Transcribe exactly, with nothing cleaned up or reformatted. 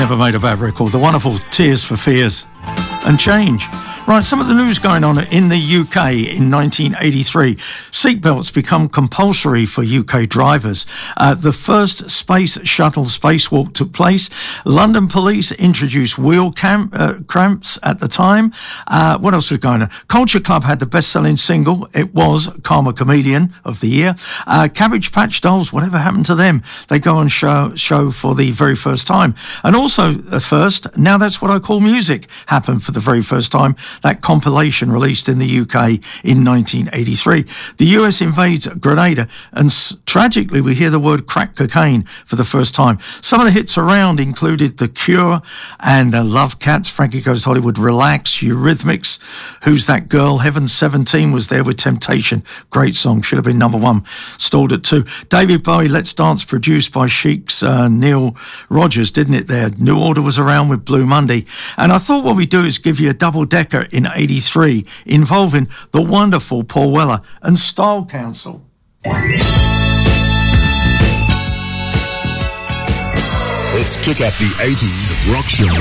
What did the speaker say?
never made a bad record. The wonderful Tears for Fears and Change. Right, some of the news going on in the U K in nineteen eighty-three. Seatbelts become compulsory for U K drivers. Uh, the first space shuttle spacewalk took place. London police introduced wheel camp, uh, cramps at the time. Uh, what else was going on? Culture Club had the best-selling single. It was Karma Chameleon of the year. Uh, Cabbage Patch Dolls, whatever happened to them? They go on show, show for the very first time. And also, the first, Now That's What I Call Music, happened for the very first time. That compilation released in the U K in nineteen eighty-three. The U S invades Grenada, and s- tragically we hear the word crack cocaine for the first time. Some of the hits around included The Cure and uh, Love Cats, Frankie Goes to Hollywood, Relax, Eurythmics, Who's That Girl, Heaven seventeen was there with Temptation. Great song, should have been number one, stalled at two. David Bowie, Let's Dance, produced by Chic's uh, Neil Rogers, didn't it there? New Order was around with Blue Monday. And I thought what we do is give you a double-decker in eighty-three involving the wonderful Paul Weller and Style Council. Let's kick up the eighties rock show.